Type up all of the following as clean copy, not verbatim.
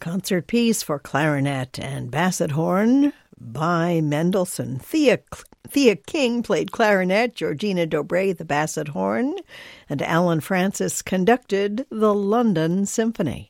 concert piece for clarinet and basset horn by Mendelssohn. Thea King played clarinet, Georgina Dobré the basset horn, and Alan Francis conducted the London Symphony.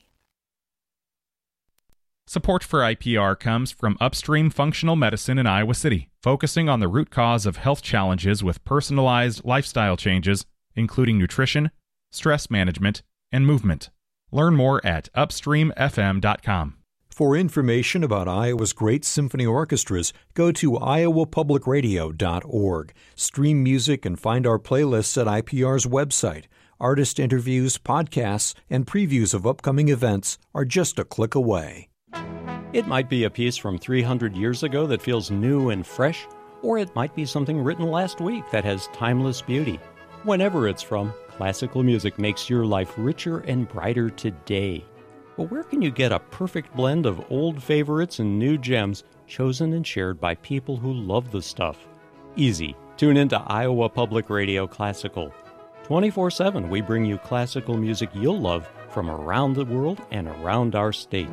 Support for IPR comes from Upstream Functional Medicine in Iowa City, focusing on the root cause of health challenges with personalized lifestyle changes, including nutrition, stress management, and movement. Learn more at upstreamfm.com. For information about Iowa's great symphony orchestras, go to iowapublicradio.org. Stream music and find our playlists at IPR's website. Artist interviews, podcasts, and previews of upcoming events are just a click away. It might be a piece from 300 years ago that feels new and fresh, or it might be something written last week that has timeless beauty. Whenever it's from, classical music makes your life richer and brighter today. But where can you get a perfect blend of old favorites and new gems chosen and shared by people who love the stuff? Easy. Tune into Iowa Public Radio Classical. 24/7, we bring you classical music you'll love from around the world and around our state.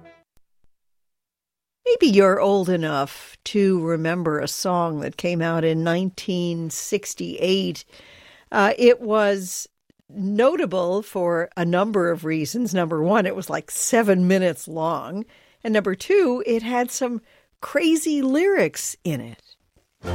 Maybe you're old enough to remember a song that came out in 1968. It was notable for a number of reasons. Number one, it was like 7 minutes long. And number two, it had some crazy lyrics in it. Then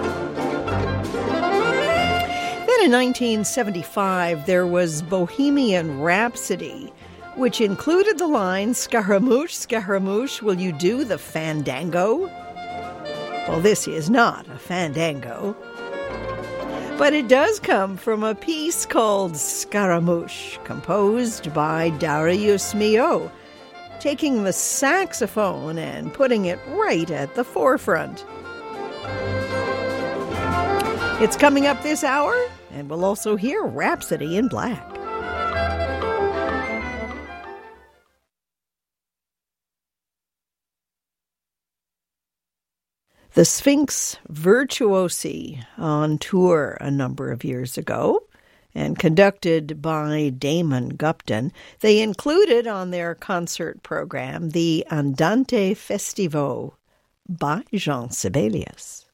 in 1975, there was Bohemian Rhapsody, which included the line, "Scaramouche, Scaramouche, will you do the fandango?" Well, this is not a fandango. But it does come from a piece called Scaramouche, composed by Darius Milhaud, taking the saxophone and putting it right at the forefront. It's coming up this hour, and we'll also hear Rhapsody in Black. The Sphinx Virtuosi on tour a number of years ago and conducted by Damon Gupton. They included on their concert program the Andante Festivo by Jean Sibelius.